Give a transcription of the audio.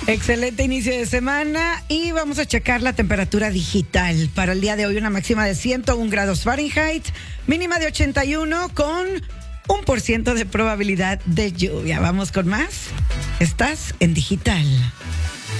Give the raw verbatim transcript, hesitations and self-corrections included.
Excelente inicio de semana y vamos a checar la temperatura digital. Para el día de hoy una máxima de ciento uno grados Fahrenheit, mínima de ochenta y uno con un por ciento de probabilidad de lluvia. Vamos con más. Estás en digital.